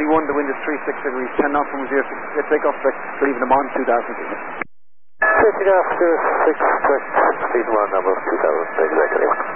71, the wind is 36 degrees, 10 knots from 0 to take off, leaving them on 2,000 feet. Taking off to 6, speed 1, number 2,000, exactly.